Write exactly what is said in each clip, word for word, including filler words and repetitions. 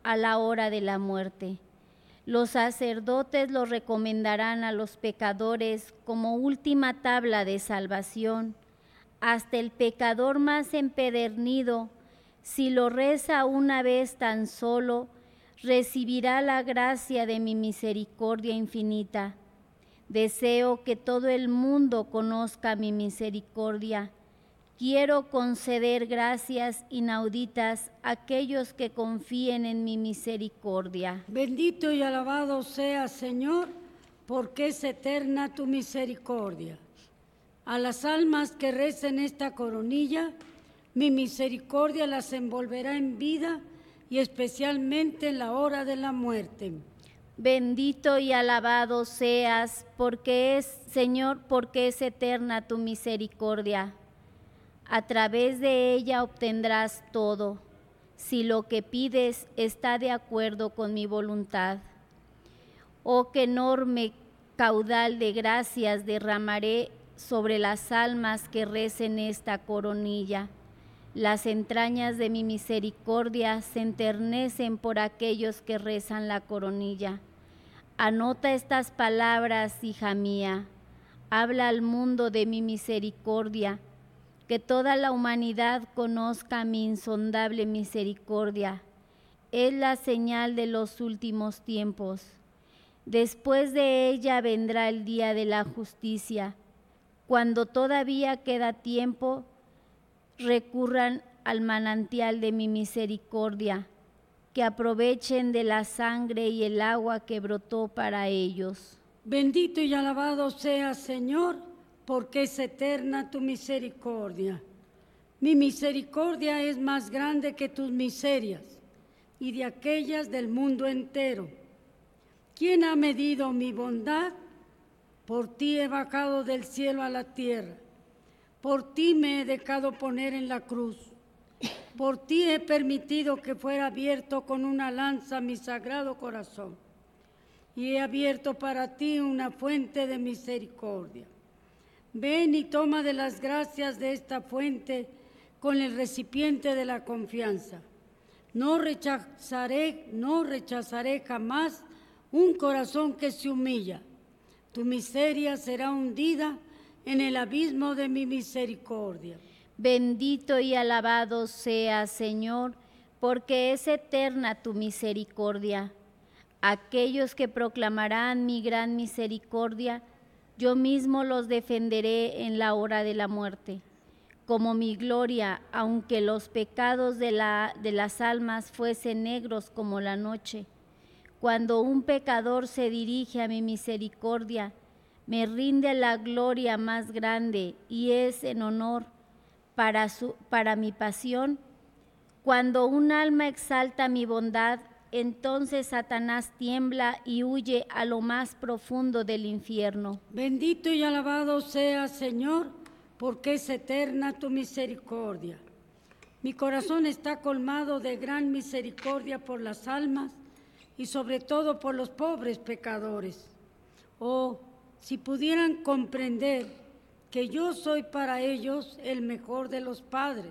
a la hora de la muerte. Los sacerdotes lo recomendarán a los pecadores como última tabla de salvación. Hasta el pecador más empedernido, si lo reza una vez tan solo, recibirá la gracia de mi misericordia infinita. Deseo que todo el mundo conozca mi misericordia. Quiero conceder gracias inauditas a aquellos que confíen en mi misericordia. Bendito y alabado seas, Señor, porque es eterna tu misericordia. A las almas que recen esta coronilla, mi misericordia las envolverá en vida y especialmente en la hora de la muerte. Bendito y alabado seas, porque es, Señor, porque es eterna tu misericordia. A través de ella obtendrás todo, si lo que pides está de acuerdo con mi voluntad. Oh, qué enorme caudal de gracias derramaré sobre las almas que recen esta coronilla. Las entrañas de mi misericordia se enternecen por aquellos que rezan la coronilla. Anota estas palabras, hija mía. Habla al mundo de mi misericordia. Que toda la humanidad conozca mi insondable misericordia. Es la señal de los últimos tiempos. Después de ella vendrá el día de la justicia. Cuando todavía queda tiempo, recurran al manantial de mi misericordia, que aprovechen de la sangre y el agua que brotó para ellos. Bendito y alabado seas, Señor, porque es eterna tu misericordia. Mi misericordia es más grande que tus miserias y de aquellas del mundo entero. ¿Quién ha medido mi bondad? Por ti he bajado del cielo a la tierra. Por ti me he dejado poner en la cruz. Por ti he permitido que fuera abierto con una lanza mi sagrado corazón. Y he abierto para ti una fuente de misericordia. Ven y toma de las gracias de esta fuente con el recipiente de la confianza. No rechazaré, no rechazaré jamás un corazón que se humilla. Tu miseria será hundida en el abismo de mi misericordia. Bendito y alabado seas, Señor, porque es eterna tu misericordia. Aquellos que proclamarán mi gran misericordia, yo mismo los defenderé en la hora de la muerte. Como mi gloria, aunque los pecados de, la, de las almas fuesen negros como la noche. Cuando un pecador se dirige a mi misericordia, me rinde la gloria más grande y es en honor para, su, para mi pasión. Cuando un alma exalta mi bondad, entonces Satanás tiembla y huye a lo más profundo del infierno. Bendito y alabado seas, Señor, porque es eterna tu misericordia. Mi corazón está colmado de gran misericordia por las almas y sobre todo por los pobres pecadores. Oh, si pudieran comprender que yo soy para ellos el mejor de los padres,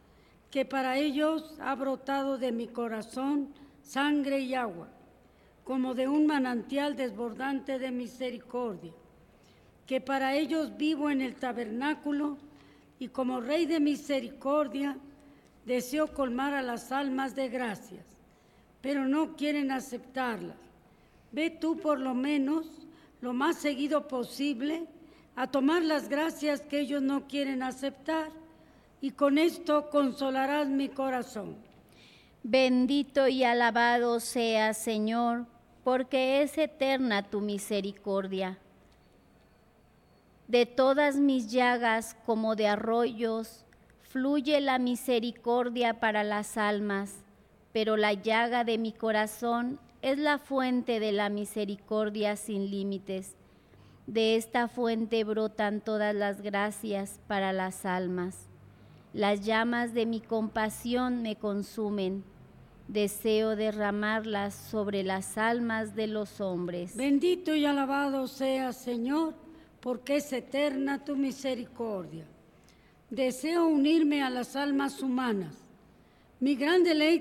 que para ellos ha brotado de mi corazón sangre y agua, como de un manantial desbordante de misericordia, que para ellos vivo en el tabernáculo y como Rey de misericordia deseo colmar a las almas de gracias, pero no quieren aceptarlas. Ve tú por lo menos lo más seguido posible a tomar las gracias que ellos no quieren aceptar y con esto consolarás mi corazón. Bendito y alabado seas, Señor, porque es eterna tu misericordia. De todas mis llagas como de arroyos, fluye la misericordia para las almas, pero la llaga de mi corazón es la fuente de la misericordia sin límites. De esta fuente brotan todas las gracias para las almas. Las llamas de mi compasión me consumen. Deseo derramarlas sobre las almas de los hombres. Bendito y alabado seas, Señor, porque es eterna tu misericordia. Deseo unirme a las almas humanas. Mi gran deleite